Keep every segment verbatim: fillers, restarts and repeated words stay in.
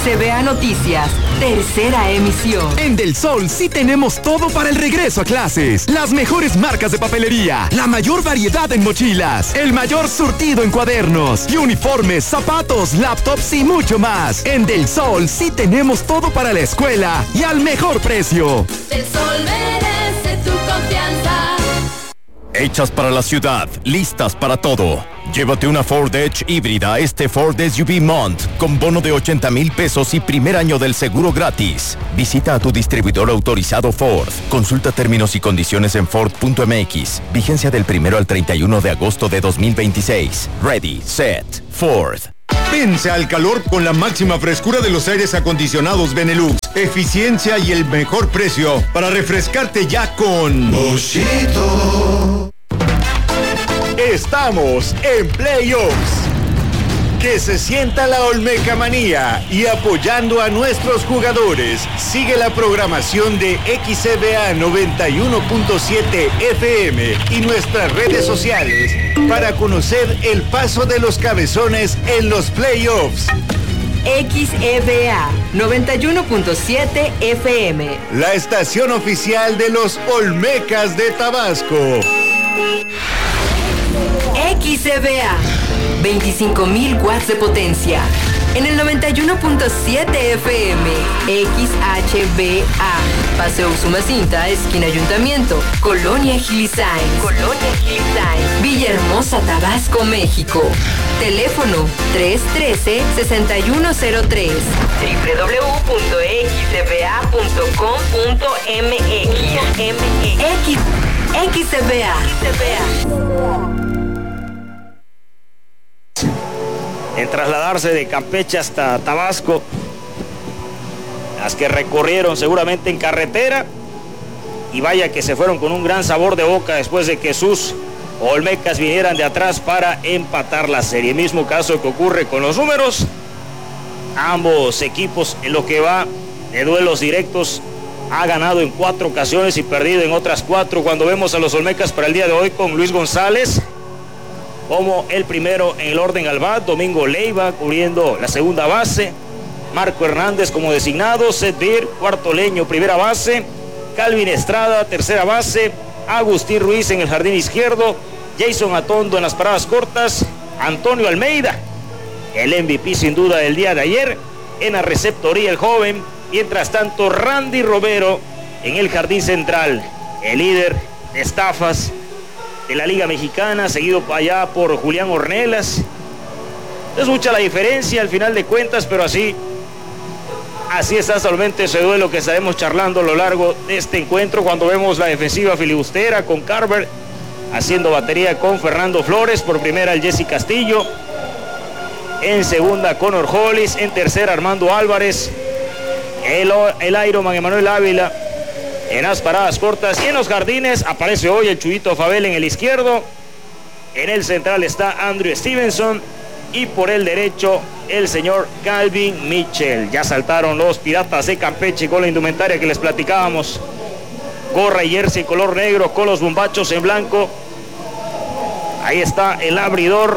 C B A Noticias, tercera emisión. En Del Sol sí tenemos todo para el regreso a clases. Las mejores marcas de papelería, la mayor variedad en mochilas, el mayor surtido en cuadernos y uniformes, zapatos, laptops y mucho más. En Del Sol sí tenemos todo para la escuela y al mejor precio. Del Sol merece tu confianza. Hechas para la ciudad, listas para todo. Llévate una Ford Edge híbrida, este Ford S U V Mont, con bono de ochenta mil pesos y primer año del seguro gratis. Visita a tu distribuidor autorizado Ford. Consulta términos y condiciones en Ford punto M X. Vigencia del primero al treinta y uno de agosto de dos mil veintiséis. Ready, set, Ford. Vence al calor con la máxima frescura de los aires acondicionados Benelux. Eficiencia y el mejor precio para refrescarte ya con Boschito. Estamos en Playoffs. Que se sienta la Olmeca Manía y apoyando a nuestros jugadores. Sigue la programación de X C B A noventa y uno punto siete F M y nuestras redes sociales para conocer el paso de los cabezones en los playoffs. X E B A noventa y uno punto siete F M. La estación oficial de los Olmecas de Tabasco. X E B A, veinticinco mil watts de potencia. En el noventa y uno punto siete F M, X H B A, Paseo Usumacinta, esquina Ayuntamiento, Colonia Gilisain, Colonia Gilisain, Villahermosa, Tabasco, México. Teléfono tres uno tres, seis uno cero tres, doble u doble u doble u punto x e b a punto com punto m x. X, X E B A. En trasladarse de Campeche hasta Tabasco, las que recorrieron seguramente en carretera, y vaya que se fueron con un gran sabor de boca después de que sus Olmecas vinieran de atrás para empatar la serie. Mismo caso que ocurre con los números. Ambos equipos en lo que va de duelos directos ha ganado en cuatro ocasiones y perdido en otras cuatro. Cuando vemos a los Olmecas para el día de hoy con Luis González como el primero en el orden al bat, Domingo Leiva cubriendo la segunda base, Marco Hernández como designado, Seth Beer, cuarto leño, primera base, Calvin Estrada, tercera base, Agustín Ruiz en el jardín izquierdo, Jason Atondo en las paradas cortas, Antonio Almeida, el M V P sin duda del día de ayer, en la receptoría el joven. Mientras tanto, Randy Romero en el jardín central, el líder de estafas de la Liga Mexicana, seguido allá por Julián Ornelas. Es mucha la diferencia al final de cuentas, pero así, así está solamente ese duelo que estaremos charlando a lo largo de este encuentro, cuando vemos la defensiva filibustera con Carver haciendo batería con Fernando Flores, por primera el Jesse Castillo, en segunda Conor Hollis, en tercera Armando Álvarez, el, el Ironman Emanuel Ávila en las paradas cortas, y en los jardines aparece hoy el Chuyito Fabel en el izquierdo, en el central está Andrew Stevenson y por el derecho el señor Calvin Mitchell. Ya saltaron los Piratas de Campeche con la indumentaria que les platicábamos, gorra y jersey color negro con los bombachos en blanco. Ahí está el abridor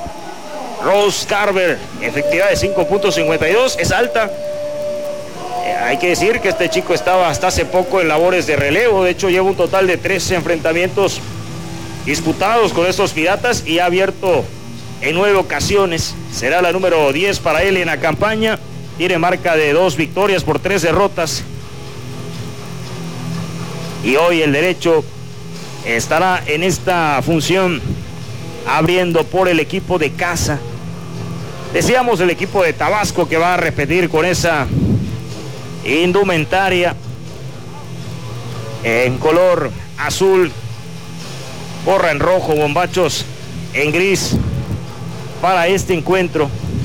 Rose Carver, efectividad de cinco punto cincuenta y dos, es alta. Eh, hay que decir que este chico estaba hasta hace poco en labores de relevo. De hecho, lleva un total de trece enfrentamientos disputados con estos Piratas y ha abierto en nueve ocasiones. Será la número diez para él en la campaña. Tiene marca de dos victorias por tres derrotas. Y hoy el derecho estará en esta función abriendo por el equipo de casa. Decíamos el equipo de Tabasco que va a repetir con esa indumentaria en color azul, gorra en rojo, bombachos en gris para este encuentro.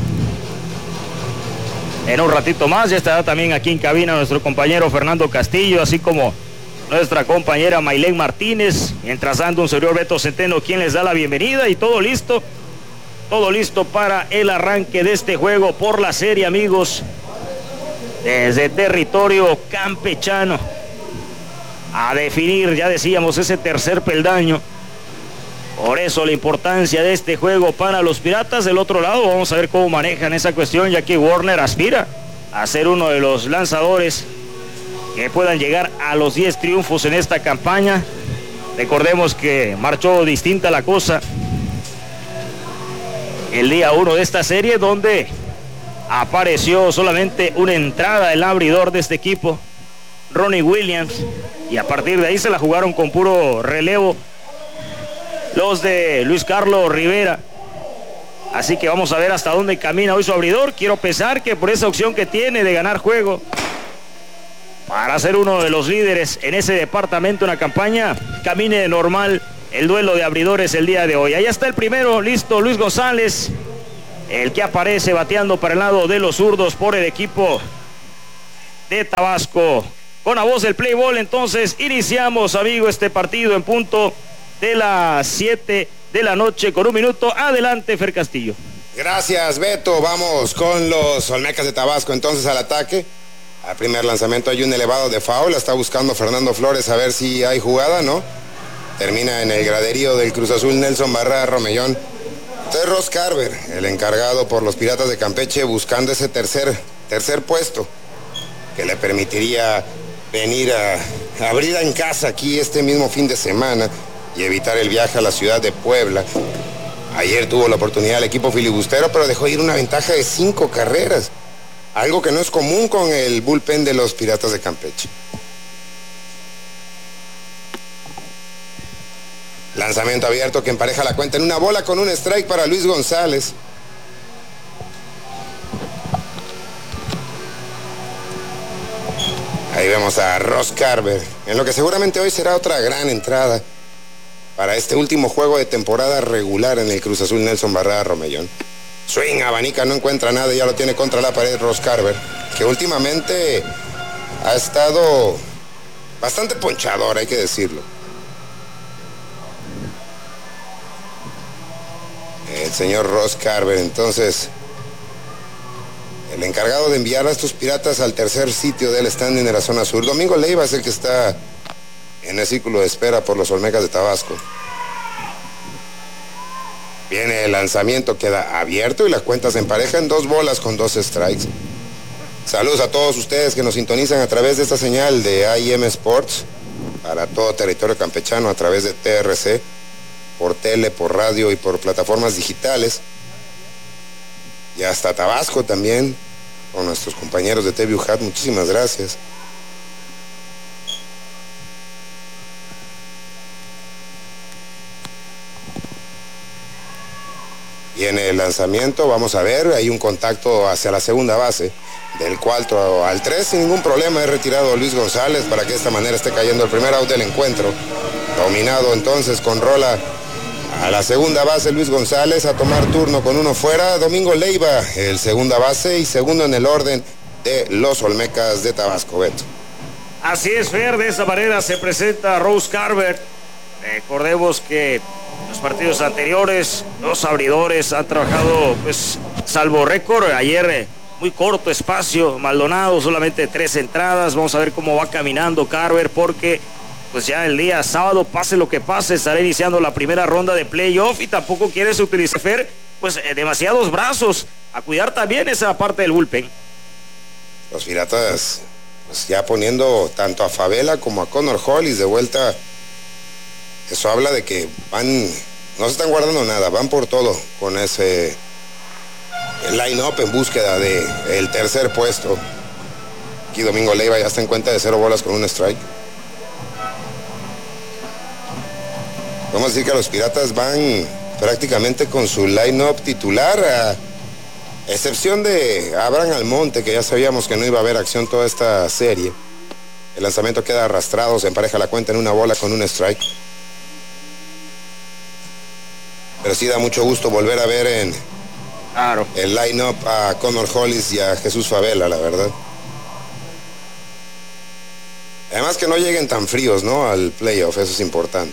En un ratito más ya estará también aquí en cabina nuestro compañero Fernando Castillo, así como nuestra compañera Maylén Martínez, mientras tanto un señor Beto Centeno quien les da la bienvenida, y todo listo, todo listo para el arranque de este juego por la serie, amigos, desde territorio campechano, a definir, ya decíamos, ese tercer peldaño. Por eso la importancia de este juego para los Piratas. Del otro lado vamos a ver cómo manejan esa cuestión, ya que Warner aspira a ser uno de los lanzadores que puedan llegar a los diez triunfos en esta campaña. Recordemos que marchó distinta la cosa el día uno de esta serie, donde apareció solamente una entrada el abridor de este equipo, Ronnie Williams, y a partir de ahí se la jugaron con puro relevo los de Luis Carlos Rivera. Así que vamos a ver hasta dónde camina hoy su abridor. Quiero pensar que por esa opción que tiene de ganar juego para ser uno de los líderes en ese departamento, una campaña, camine normal el duelo de abridores el día de hoy. Ahí está el primero, listo, Luis González, el que aparece bateando para el lado de los zurdos por el equipo de Tabasco. Con la voz del play ball, entonces iniciamos, amigo, este partido en punto de las siete de la noche con un minuto. Adelante, Fer Castillo. Gracias, Beto. Vamos con los Olmecas de Tabasco entonces al ataque. Al primer lanzamiento hay un elevado de foul, está buscando Fernando Flores a ver si hay jugada, ¿no? Termina en el graderío del Cruz Azul Nelson Barrera Romellón. Entonces Ross Carver, el encargado por los Piratas de Campeche, buscando ese tercer, tercer puesto que le permitiría venir a, a abrir en casa aquí este mismo fin de semana y evitar el viaje a la ciudad de Puebla. Ayer tuvo la oportunidad el equipo filibustero, pero dejó ir una ventaja de cinco carreras, algo que no es común con el bullpen de los Piratas de Campeche. Lanzamiento abierto que empareja la cuenta en una bola con un strike para Luis González. Ahí vemos a Ross Carver, en lo que seguramente hoy será otra gran entrada para este último juego de temporada regular en el Cruz Azul Nelson Barrera Romellón. Swing, abanica, no encuentra nada y ya lo tiene contra la pared Ross Carver, que últimamente ha estado bastante ponchador, hay que decirlo. El señor Ross Carver, entonces, el encargado de enviar a estos Piratas al tercer sitio del standing de la zona sur. Domingo Leiva es el que está en el círculo de espera por los Olmecas de Tabasco. Viene el lanzamiento, queda abierto y la cuenta se empareja en dos bolas con dos strikes. Saludos a todos ustedes que nos sintonizan a través de esta señal de A I M Sports para todo territorio campechano a través de T R C, por tele, por radio y por plataformas digitales. Y hasta Tabasco también, con nuestros compañeros de T V U Hat, muchísimas gracias. Viene el lanzamiento, vamos a ver, hay un contacto hacia la segunda base, del cuatro al tres, sin ningún problema es retirado Luis González para que de esta manera esté cayendo el primer out del encuentro. Dominado entonces con rola a la segunda base Luis González, a tomar turno con uno fuera Domingo Leiva, el segunda base y segundo en el orden de los Olmecas de Tabasco, Beto. Así es, Fer, de esa manera se presenta Ross Carver. Recordemos que en los partidos anteriores los abridores han trabajado, pues, salvo récord, ayer muy corto espacio, Maldonado solamente tres entradas. Vamos a ver cómo va caminando Carver, porque pues ya el día sábado, pase lo que pase, estará iniciando la primera ronda de playoff y tampoco quieres utilizar, Fer, pues eh, demasiados brazos, a cuidar también esa parte del bullpen. Los Piratas pues ya poniendo tanto a Favela como a Connor Hollis de vuelta. Eso habla de que van, no se están guardando nada, van por todo con ese line-up en búsqueda de el tercer puesto. Aquí Domingo Leiva ya está en cuenta de cero bolas con un strike. Vamos a decir que los Piratas van prácticamente con su line-up titular, a excepción de Abraham Almonte, que ya sabíamos que no iba a haber acción toda esta serie. El lanzamiento queda arrastrado, se empareja la cuenta en una bola con un strike. Pero sí da mucho gusto volver a ver en claro. el line-up a Connor Hollis y a Jesús Favela, la verdad. Además que no lleguen tan fríos, ¿no?, al playoff, eso es importante.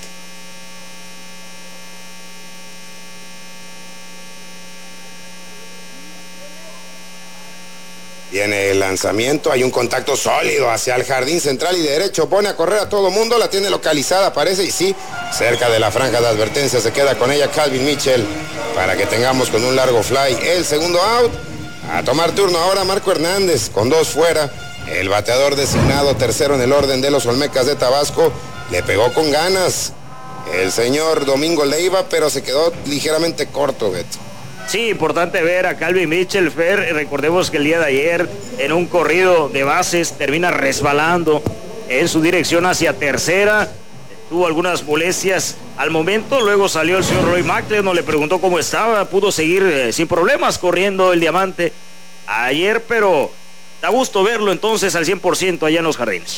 Viene el lanzamiento, hay un contacto sólido hacia el jardín central y derecho, pone a correr a todo mundo, la tiene localizada, parece, y sí, cerca de la franja de advertencia, se queda con ella Calvin Mitchell para que tengamos con un largo fly el segundo out. A tomar turno ahora Marco Hernández, con dos fuera. El bateador designado tercero en el orden de los Olmecas de Tabasco le pegó con ganas el señor Domingo Leiva, pero se quedó ligeramente corto, Beto. Sí, importante ver a Calvin Mitchell, Fer. Recordemos que el día de ayer, en un corrido de bases, termina resbalando en su dirección hacia tercera. Tuvo algunas molestias al momento, luego salió el señor Roy McLeod, le preguntó cómo estaba, pudo seguir eh, sin problemas corriendo el Diamante ayer, pero da gusto verlo entonces al cien por ciento allá en los Jardines.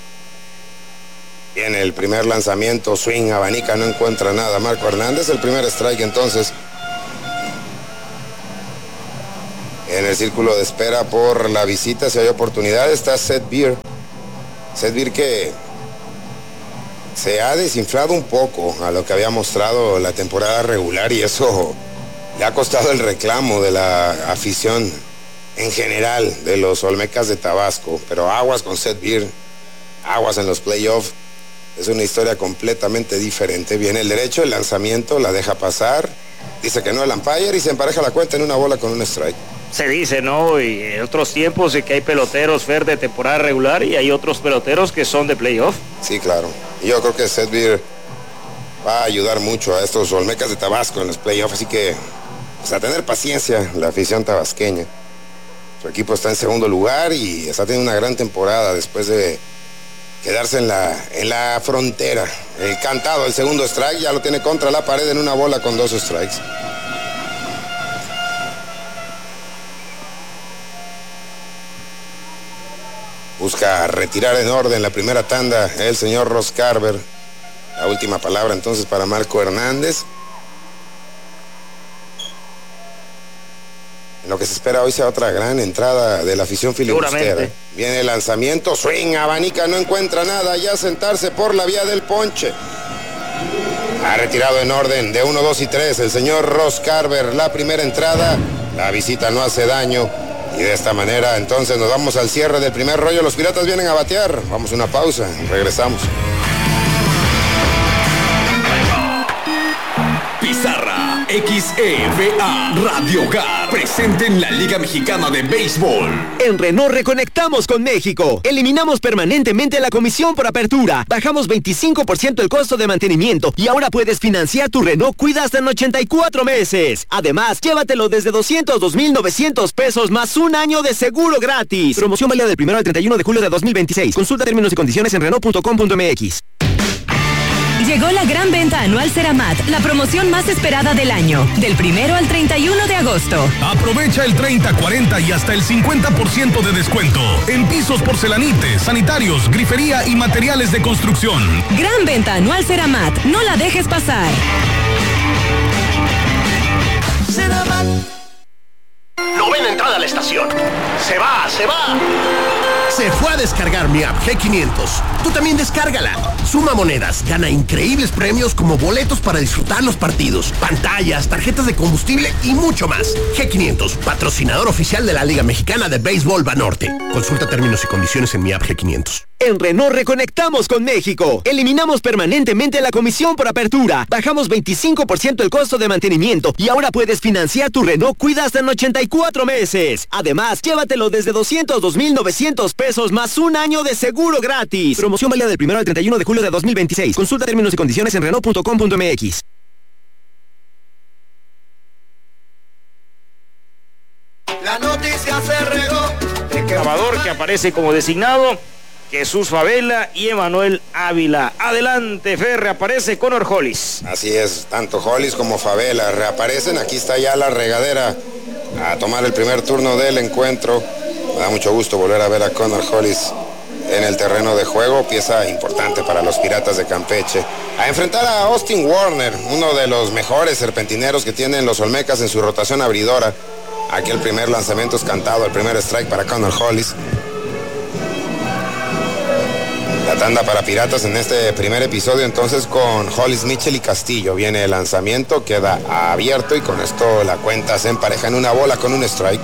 Viene el primer lanzamiento, swing, abanica, no encuentra nada Marco Hernández, el primer strike entonces. En el círculo de espera por la visita, si hay oportunidad, está Seth Beer. Seth Beer que se ha desinflado un poco a lo que había mostrado la temporada regular y eso le ha costado el reclamo de la afición en general de los Olmecas de Tabasco. Pero aguas con Seth Beer, aguas en los playoffs. Es una historia completamente diferente. Viene el derecho, el lanzamiento, la deja pasar. Dice que no el umpire y se empareja la cuenta en una bola con un strike. Se dice, ¿no? Y en otros tiempos de que hay peloteros, Fer, de temporada regular y hay otros peloteros que son de playoff. Sí, claro. Y yo creo que Seth Beer va a ayudar mucho a estos Olmecas de Tabasco en los playoffs. Así que, pues, a tener paciencia la afición tabasqueña. Su equipo está en segundo lugar y está teniendo una gran temporada después de quedarse en la, en la frontera. El cantado, el segundo strike, ya lo tiene contra la pared en una bola con dos strikes. Busca retirar en orden la primera tanda el señor Ross Carver. La última palabra entonces para Marco Hernández. En lo que se espera hoy sea otra gran entrada de la afición filibustera. Viene el lanzamiento, swing, abanica, no encuentra nada, ya sentarse por la vía del ponche. Ha retirado en orden de uno, dos y tres el señor Ross Carver la primera entrada. La visita no hace daño. Y de esta manera entonces nos vamos al cierre del primer rollo. Los Piratas vienen a batear. Vamos a una pausa, regresamos. Pizarra X E V A Radio Hogar presente en la Liga Mexicana de Béisbol. En Renault reconectamos con México. Eliminamos permanentemente la comisión por apertura. Bajamos veinticinco por ciento el costo de mantenimiento y ahora puedes financiar tu Renault Cuida hasta en ochenta y cuatro meses. Además, llévatelo desde doscientos dos mil novecientos pesos más un año de seguro gratis. Promoción válida del primero al treinta y uno de julio de dos mil veintiséis. Consulta términos y condiciones en Renault punto com punto m x. Llegó la gran venta anual Ceramat, la promoción más esperada del año, del primero al treinta y uno de agosto. Aprovecha el treinta, cuarenta y hasta el cincuenta por ciento de descuento en pisos, porcelanites, sanitarios, grifería y materiales de construcción. Gran venta anual Ceramat, no la dejes pasar. Ceramat. Novena entrada a la estación. Se va, se va. Se fue a descargar mi app G quinientos. Tú también descárgala. Suma monedas, gana increíbles premios como boletos para disfrutar los partidos, pantallas, tarjetas de combustible y mucho más. G quinientos, patrocinador oficial de la Liga Mexicana de Béisbol Banorte. Consulta términos y condiciones en mi app G quinientos. En Renault reconectamos con México. Eliminamos permanentemente la comisión por apertura. Bajamos veinticinco por ciento el costo de mantenimiento y ahora puedes financiar tu Renault Cuida hasta en ochenta y cuatro meses. Además, llévatelo desde doscientos dos mil novecientos pesos más un año de seguro gratis. Promoción válida del primero al treinta y uno de julio de dos mil veintiséis. Consulta términos y condiciones en Renault punto com punto m x. La noticia se regó. El grabador que aparece como designado, Jesús Favela y Emanuel Ávila. Adelante, Fer, reaparece Connor Hollis. Así es, tanto Hollis como Favela reaparecen. Aquí está ya la regadera a tomar el primer turno del encuentro. Me da mucho gusto volver a ver a Connor Hollis en el terreno de juego, pieza importante para los Piratas de Campeche. A enfrentar a Austin Warner, uno de los mejores serpentineros que tienen los Olmecas en su rotación abridora. Aquí el primer lanzamiento es cantado, el primer strike para Connor Hollis. La tanda para Piratas en este primer episodio entonces con Hollis, Mitchell y Castillo. Viene el lanzamiento, queda abierto y con esto la cuenta se empareja en una bola con un strike.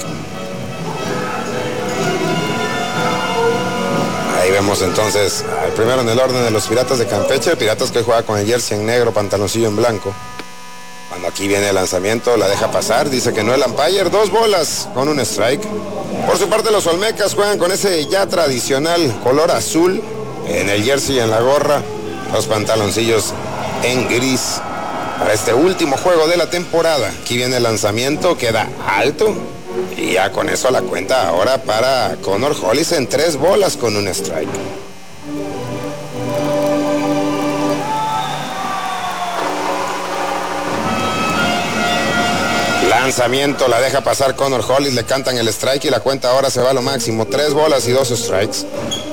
Ahí vemos entonces al primero en el orden de los Piratas de Campeche. Piratas que juega con el jersey en negro, pantaloncillo en blanco. Cuando aquí viene el lanzamiento, la deja pasar, dice que no el umpire, dos bolas con un strike. Por su parte, los Olmecas juegan con ese ya tradicional color azul en el jersey y en la gorra, los pantaloncillos en gris para este último juego de la temporada. Aquí viene el lanzamiento, queda alto y ya con eso la cuenta ahora para Connor Hollis en tres bolas con un strike. Lanzamiento, la deja pasar Connor Hollis, le cantan el strike y la cuenta ahora se va a lo máximo, tres bolas y dos strikes.